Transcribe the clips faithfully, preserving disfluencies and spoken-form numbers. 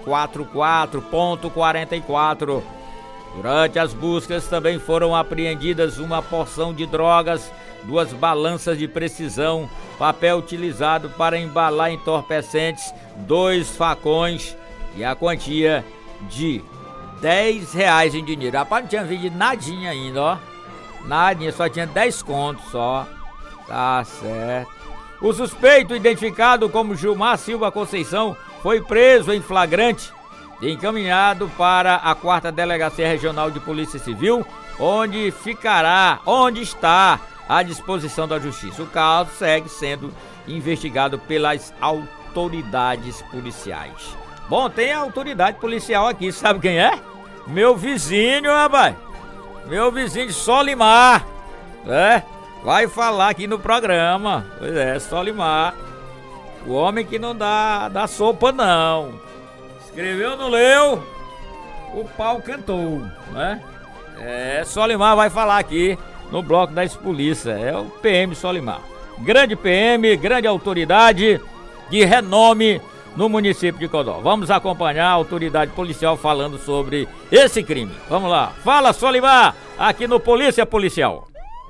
quatro quatro ponto quarenta e quatro. Durante as buscas também foram apreendidas uma porção de drogas, duas balanças de precisão, papel utilizado para embalar entorpecentes, dois facões e a quantia de dez reais em dinheiro. Rapaz, não tinha vendido nadinha ainda, ó. Nadinha, só tinha dez contos só. Tá certo. O suspeito, identificado como Gilmar Silva Conceição, foi preso em flagrante e encaminhado para a quarta Delegacia Regional de Polícia Civil, onde ficará, onde está à disposição da Justiça. O caso segue sendo investigado pelas autoridades policiais. Bom, tem a autoridade policial aqui, sabe quem é? Meu vizinho, rapaz. Meu vizinho Solimar, é? Vai falar aqui no programa. Pois é, Solimar. O homem que não dá, dá sopa, não. Escreveu, não leu, o pau cantou, né? É, Solimar vai falar aqui no bloco da polícia. É o P M Solimar. Grande P M, grande autoridade de renome no município de Codó. Vamos acompanhar a autoridade policial falando sobre esse crime. Vamos lá. Fala, Solimar, aqui no Polícia Policial.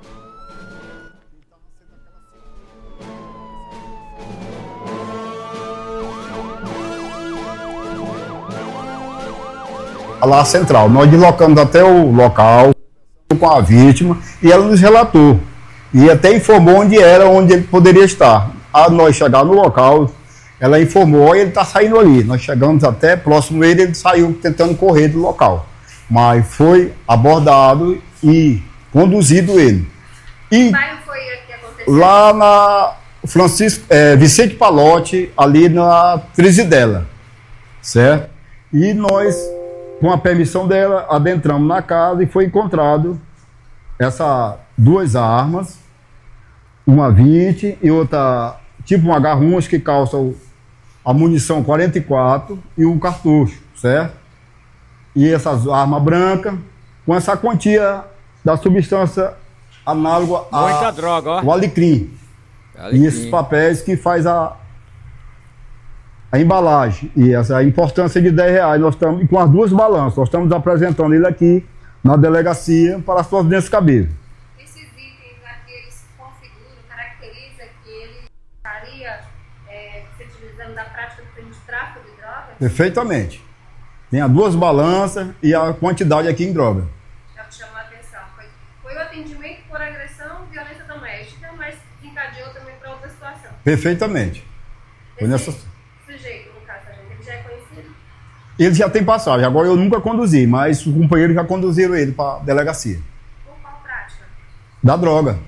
Lá central, nós deslocamos até o local com a vítima e ela nos relatou e até informou onde era, onde ele poderia estar. A nós chegar no local, ela informou e ele está saindo ali. Nós chegamos até próximo dele, ele saiu tentando correr do local, mas foi abordado e conduzido ele. E bairro foi que aconteceu? Lá na Francisco, é, Vicente Palotti, ali na Trizidela, certo? E nós, com a permissão dela, adentramos na casa e foi encontrado essas duas armas, uma vinte e outra tipo um agarrões que calça a munição quarenta e quatro e um cartucho, certo? E essas armas brancas com essa quantia da substância análoga Muita a, droga, ó. o alecrim. alecrim. E esses papéis que faz a a embalagem e essa a importância de dez reais. Nós estamos com as duas balanças, nós estamos apresentando ele aqui na delegacia para as providências cabíveis. Esses itens aqui, eles configuram, caracterizam que ele estaria é, se utilizando da prática do crime de tráfico de drogas? Perfeitamente. Tem as duas balanças e a quantidade aqui em droga. É o que chamou a atenção. Foi, foi o atendimento por agressão e violência doméstica, mas encadeou também para outra situação. Perfeitamente. Foi nessa... sujeito, no caso, ele já é conhecido? Ele já tem passagem, agora eu nunca conduzi, mas o companheiro já conduziu ele para a delegacia. Por qual prática? Da droga.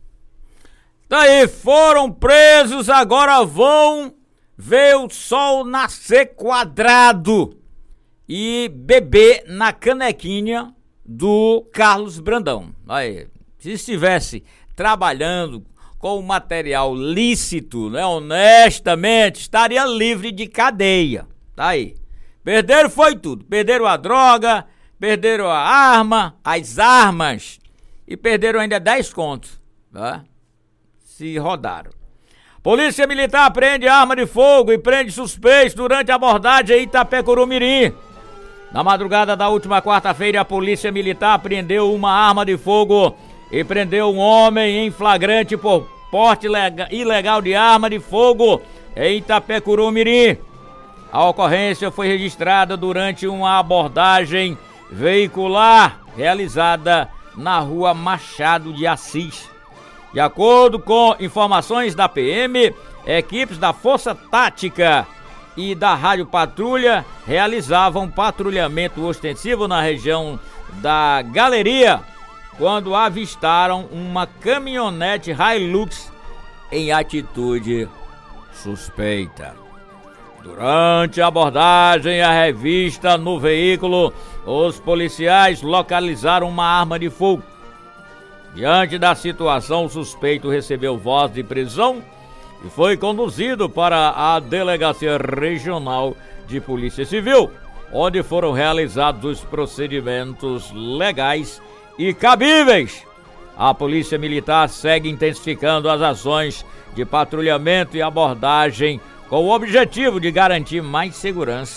Daí foram presos, agora vão ver o sol nascer quadrado e beber na canequinha do Carlos Brandão. Aí, se estivesse trabalhando com material lícito, né, honestamente, estaria livre de cadeia. Tá aí. Perderam foi tudo. Perderam a droga, perderam a arma, as armas e perderam ainda dez contos, tá? Se rodaram. Polícia Militar apreende arma de fogo e prende suspeitos durante a abordagem em Itapecurumirim. Na madrugada da última quarta-feira, a Polícia Militar apreendeu uma arma de fogo e prendeu um homem em flagrante por porte ilegal de arma de fogo em Itapecurumirim. A ocorrência foi registrada durante uma abordagem veicular realizada na rua Machado de Assis. De acordo com informações da P M, equipes da Força Tática e da Rádio Patrulha realizavam patrulhamento ostensivo na região da Galeria quando avistaram uma caminhonete Hilux em atitude suspeita. Durante a abordagem à revista no veículo, os policiais localizaram uma arma de fogo. Diante da situação, o suspeito recebeu voz de prisão e foi conduzido para a Delegacia Regional de Polícia Civil, onde foram realizados os procedimentos legais e cabíveis. A Polícia Militar segue intensificando as ações de patrulhamento e abordagem com o objetivo de garantir mais segurança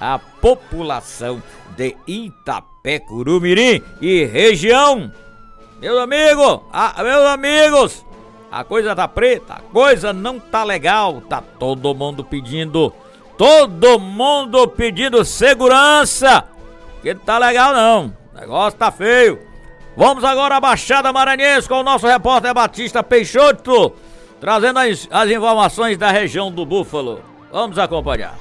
a população de Itapecuru-Mirim e região. Meus amigos, ah, meus amigos, a coisa tá preta, a coisa não tá legal, tá todo mundo pedindo, todo mundo pedindo segurança, que não tá legal não, o negócio tá feio. Vamos agora à Baixada Maranhense com o nosso repórter Batista Peixoto, trazendo as, as informações da região do Búfalo. Vamos acompanhar.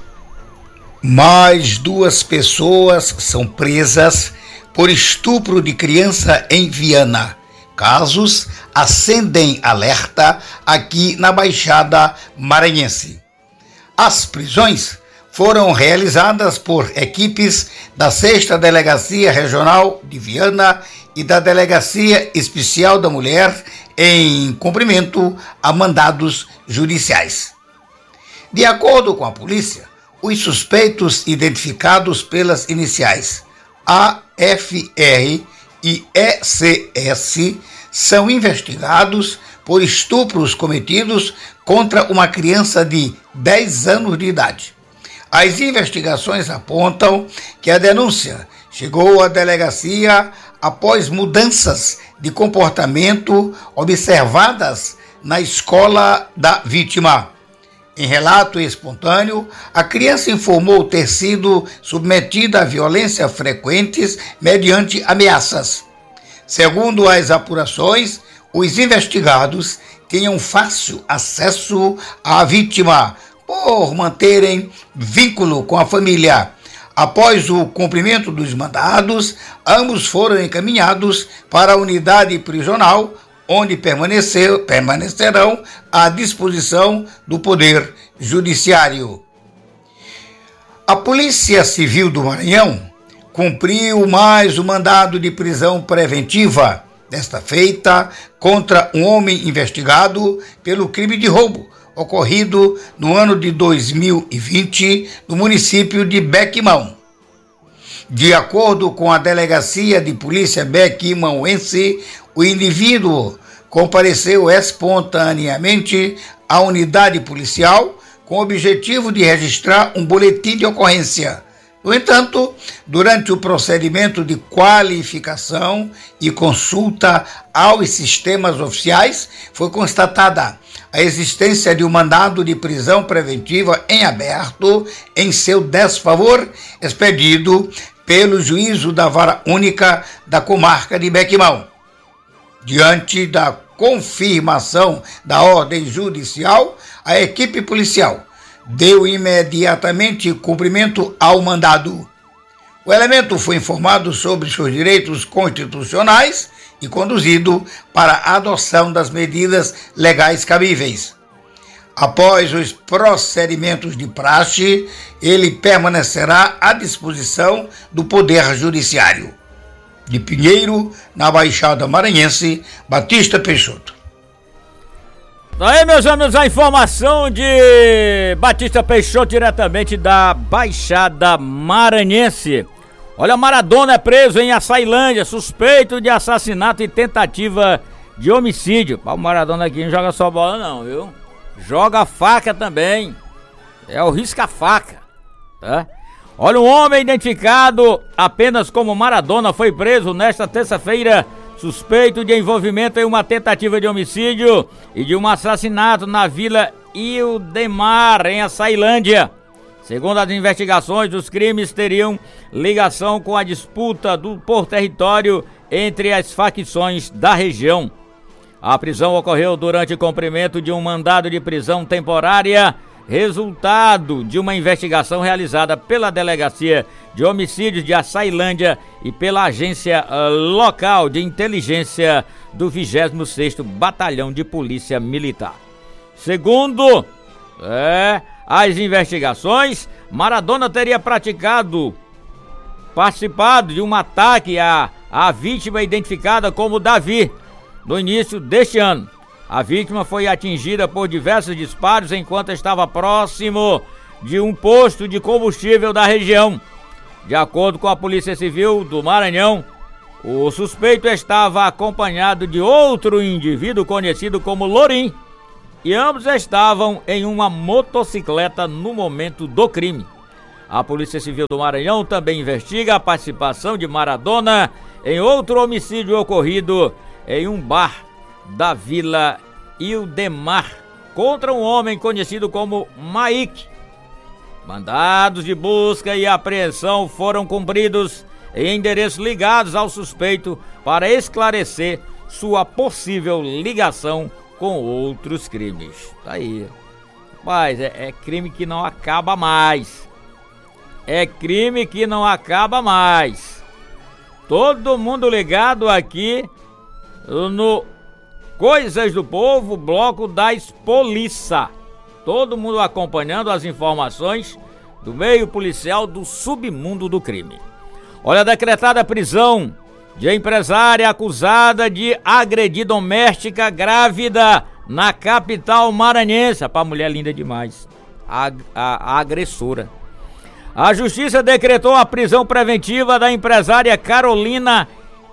Mais duas pessoas são presas por estupro de criança em Viana. Casos acendem alerta aqui na Baixada Maranhense. As prisões foram realizadas por equipes da sexta Delegacia Regional de Viana e da Delegacia Especial da Mulher em cumprimento a mandados judiciais. De acordo com a polícia, os suspeitos identificados pelas iniciais A F R e E C S são investigados por estupros cometidos contra uma criança de dez anos de idade. As investigações apontam que a denúncia chegou à delegacia após mudanças de comportamento observadas na escola da vítima. Em relato espontâneo, a criança informou ter sido submetida a violência frequentes mediante ameaças. Segundo as apurações, os investigados tinham fácil acesso à vítima por manterem vínculo com a família. Após o cumprimento dos mandados, ambos foram encaminhados para a unidade prisional, onde permanecer, permanecerão à disposição do Poder Judiciário. A Polícia Civil do Maranhão cumpriu mais um mandado de prisão preventiva, desta feita contra um homem investigado pelo crime de roubo ocorrido no ano de dois mil e vinte no município de Bequimão. De acordo com a Delegacia de Polícia Bequimauense, o indivíduo compareceu espontaneamente à unidade policial com o objetivo de registrar um boletim de ocorrência. No entanto, durante o procedimento de qualificação e consulta aos sistemas oficiais, foi constatada a existência de um mandado de prisão preventiva em aberto em seu desfavor, expedido pelo juízo da Vara Única da Comarca de Bequimão. Diante da confirmação da ordem judicial, a equipe policial deu imediatamente cumprimento ao mandado. O elemento foi informado sobre seus direitos constitucionais e conduzido para a adoção das medidas legais cabíveis. Após os procedimentos de praxe, ele permanecerá à disposição do Poder Judiciário. De Pinheiro, na Baixada Maranhense, Batista Peixoto. Aí, meus amigos, a informação de Batista Peixoto, diretamente da Baixada Maranhense. Olha, Maradona é preso em Açailândia, suspeito de assassinato e tentativa de homicídio. O Maradona aqui não joga só bola não, viu? Joga faca também. É o risca-faca, tá? Olha, um homem identificado apenas como Maradona foi preso nesta terça-feira, suspeito de envolvimento em uma tentativa de homicídio e de um assassinato na Vila Ildemar, em Açailândia. Segundo as investigações, os crimes teriam ligação com a disputa do, por território entre as facções da região. A prisão ocorreu durante o cumprimento de um mandado de prisão temporária, resultado de uma investigação realizada pela Delegacia de Homicídios de Açailândia e pela Agência Local de Inteligência do vigésimo sexto Batalhão de Polícia Militar. Segundo é, as investigações, Maradona teria praticado, participado de um ataque à, à vítima identificada como Davi, no início deste ano. A vítima foi atingida por diversos disparos enquanto estava próximo de um posto de combustível da região. De acordo com a Polícia Civil do Maranhão, o suspeito estava acompanhado de outro indivíduo conhecido como Lorim, e ambos estavam em uma motocicleta no momento do crime. A Polícia Civil do Maranhão também investiga a participação de Maradona em outro homicídio ocorrido em um bar da Vila Ildemar contra um homem conhecido como Maíque. Mandados de busca e apreensão foram cumpridos em endereços ligados ao suspeito para esclarecer sua possível ligação com outros crimes. Tá aí. Mas é, é crime que não acaba mais. É crime que não acaba mais. Todo mundo ligado aqui no Coisas do Povo, bloco das Polícia. Todo mundo acompanhando as informações do meio policial do submundo do crime. Olha, decretada a prisão de empresária acusada de agredir doméstica grávida na capital maranhense. Pra mulher linda demais. A, a, a agressora. A justiça decretou a prisão preventiva da empresária Carolina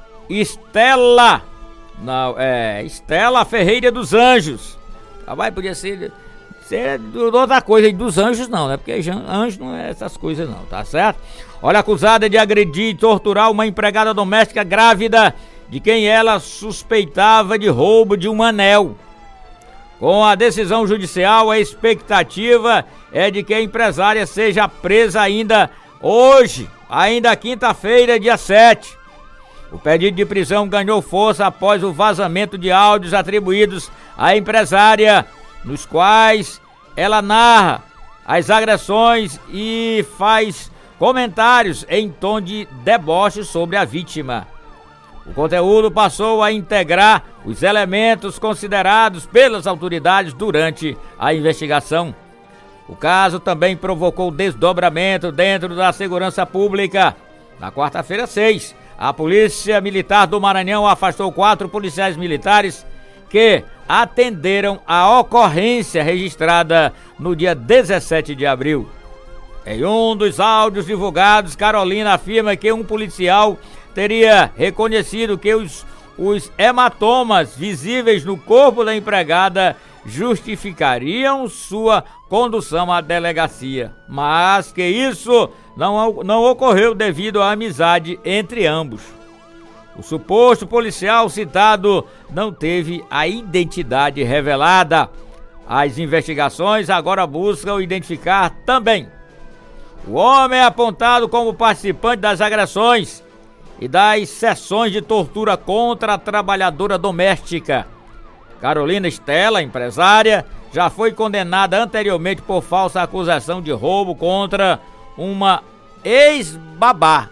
Estela. Não, é Estela Ferreira dos Anjos. Ah, vai, podia ser, ser outra coisa, dos anjos não, né? Porque anjo não é essas coisas não, tá certo? Olha, acusada de agredir e torturar uma empregada doméstica grávida de quem ela suspeitava de roubo de um anel. Com a decisão judicial, a expectativa é de que a empresária seja presa ainda hoje, ainda quinta-feira, dia sete. O pedido de prisão ganhou força após o vazamento de áudios atribuídos à empresária, nos quais ela narra as agressões e faz comentários em tom de deboche sobre a vítima. O conteúdo passou a integrar os elementos considerados pelas autoridades durante a investigação. O caso também provocou desdobramento dentro da segurança pública. Na quarta-feira, seis, a Polícia Militar do Maranhão afastou quatro policiais militares que atenderam a ocorrência registrada no dia dezessete de abril. Em um dos áudios divulgados, Carolina afirma que um policial teria reconhecido que os, os hematomas visíveis no corpo da empregada justificariam sua condução à delegacia, mas que isso não, não ocorreu devido à amizade entre ambos. O suposto policial citado não teve a identidade revelada. As investigações agora buscam identificar também o homem apontado como participante das agressões e das sessões de tortura contra a trabalhadora doméstica. Carolina Estela, empresária, já foi condenada anteriormente por falsa acusação de roubo contra uma ex-babá.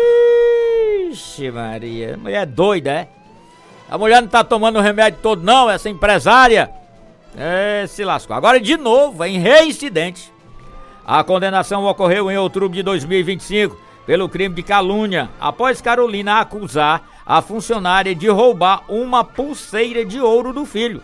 Vixe Maria, a mulher é doida, é? A mulher não tá tomando o remédio todo não, essa empresária. É, se lascou. Agora de novo, em reincidente. A condenação ocorreu em outubro de dois mil e vinte e cinco pelo crime de calúnia, após Carolina acusar a funcionária de roubar uma pulseira de ouro do filho.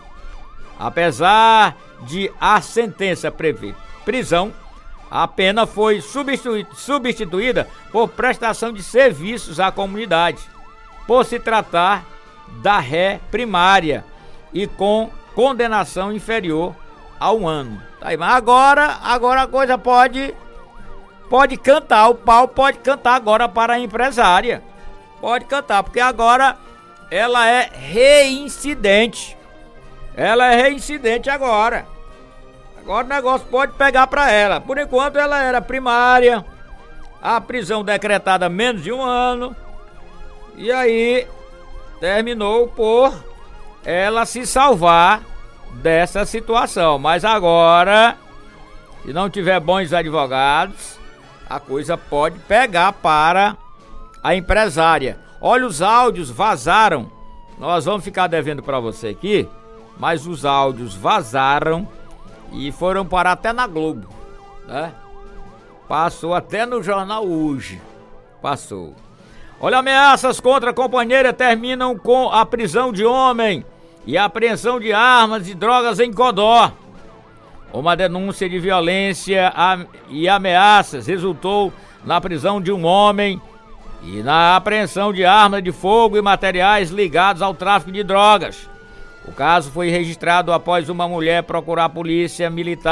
Apesar de a sentença prever prisão, a pena foi substitu- substituída por prestação de serviços à comunidade, por se tratar da ré primária e com condenação inferior a um ano. Tá aí, mas agora, agora a coisa pode, pode cantar, o pau pode cantar agora para a empresária. Pode cantar, porque agora ela é reincidente. Ela é reincidente agora. Agora o negócio pode pegar para ela. Por enquanto ela era primária, a prisão decretada menos de um ano, e aí terminou por ela se salvar dessa situação. Mas agora, se não tiver bons advogados, a coisa pode pegar para a empresária. Olha, os áudios vazaram. Nós vamos ficar devendo para você aqui, mas os áudios vazaram e foram parar até na Globo, né? Passou até no jornal Hoje. Passou. Olha, ameaças contra a companheira terminam com a prisão de homem e a apreensão de armas e drogas em Codó. Uma denúncia de violência e ameaças resultou na prisão de um homem e na apreensão de armas de fogo e materiais ligados ao tráfico de drogas. O caso foi registrado após uma mulher procurar a polícia militar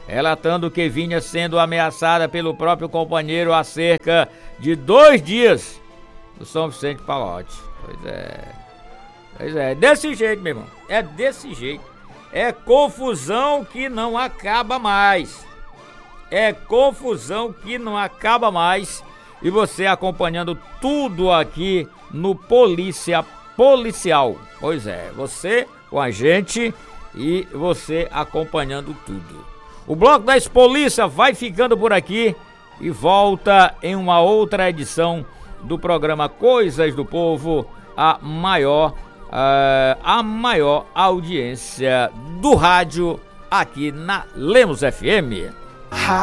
relatando que vinha sendo ameaçada pelo próprio companheiro há cerca de dois dias no São Vicente Palote. Pois é, pois é, desse jeito, meu irmão, é desse jeito. É confusão que não acaba mais. É confusão que não acaba mais. E você acompanhando tudo aqui no Polícia Policial. Pois é, você com a gente e você acompanhando tudo. O Bloco da Polícia vai ficando por aqui e volta em uma outra edição do programa Coisas do Povo, a maior, uh, a maior audiência do rádio aqui na Lemos F M.